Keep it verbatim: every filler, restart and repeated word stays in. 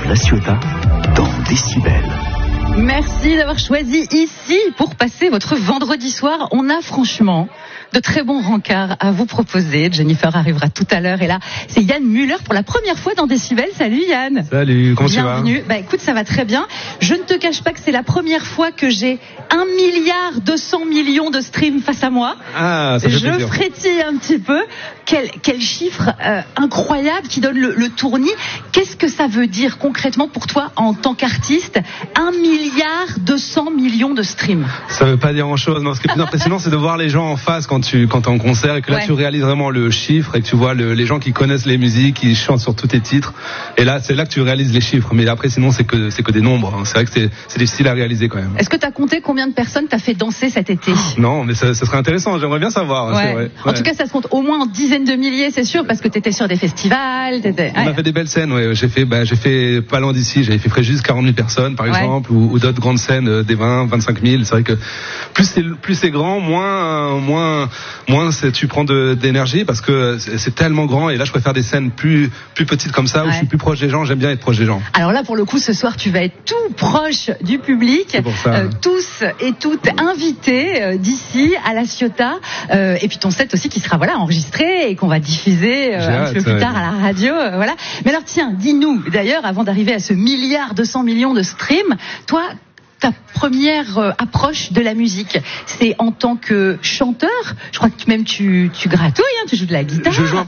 La Ciotat dans Décibel. Merci d'avoir choisi ici pour passer votre vendredi soir. On a franchement de très bons rencarts à vous proposer. Jennifer arrivera tout à l'heure et là, c'est Yann Muller pour la première fois dans Décibel. Salut Yann. Salut, comment Bienvenue. tu vas ? Bah écoute, ça va très bien. Je ne te cache pas que c'est la première fois que j'ai un milliard deux cents millions de streams face à moi. Ah, ça fait Je plaisir. frétille un petit peu. Quel, quel chiffre euh, incroyable qui donne le, le tournis. Qu'est-ce que ça veut dire concrètement pour toi en tant qu'artiste ? Un milliard deux cents millions de streams. Ça veut pas dire grand-chose. Non, ce qui est plus impressionnant, c'est de voir les gens en face quand tu quand t'es en concert et que là Ouais. tu réalises vraiment le chiffre et que tu vois le, les gens qui connaissent les musiques, qui chantent sur tous tes titres. Et là, c'est là que tu réalises les chiffres. Mais après, sinon, c'est que c'est que des nombres. hein. C'est vrai que c'est c'est difficile à réaliser quand même. Est-ce que tu as compté combien de personnes t'as fait danser cet été ? Non, mais ça, ça serait intéressant. J'aimerais bien savoir. hein, Ouais. c'est vrai. En Ouais. tout cas, ça se compte au moins en dizaines de milliers, c'est sûr, parce que tu étais sur des festivals. T'étais... On Ouais. a fait des belles scènes, ouais. J'ai fait, bah, j'ai fait pas loin d'ici, j'avais fait Fréjus, quarante mille personnes, par Ouais. exemple, ou, ou d'autres grandes scènes, euh, des vingt, vingt-cinq mille. C'est vrai que plus c'est, plus c'est grand, moins, moins, moins c'est, tu prends de, d'énergie parce que c'est, c'est tellement grand. Et là, je préfère des scènes plus, plus petites comme ça, où Ouais. je suis plus proche des gens. J'aime bien être proche des gens. Alors là, pour le coup, ce soir, tu vas être tout proche du public. C'est pour ça. Euh, tous et toutes invités euh, d'ici à la Ciotat. Euh, et puis ton set aussi qui sera voilà enregistré et qu'on va diffuser euh, J'ai un hâte, petit peu plus ouais. tard à la radio. euh, voilà. Mais alors tiens, dis-nous, d'ailleurs, avant d'arriver à ce milliard deux cents millions de streams, toi, ta première euh, approche de la musique, c'est en tant que chanteur. Je crois que même tu, tu gratouilles, hein, tu joues de la guitare. Je joue un